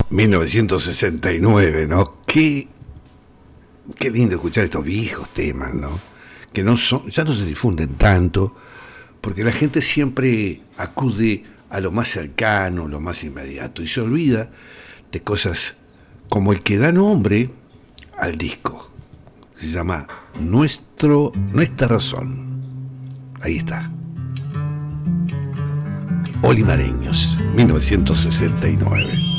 1969, ¿no? Qué lindo escuchar estos viejos temas, ¿no? Que ya no se difunden tanto, porque la gente siempre acude a lo más cercano, lo más inmediato, y se olvida de cosas como el que da nombre al disco. Se llama Nuestra Razón. Ahí está. Olimareños, 1969.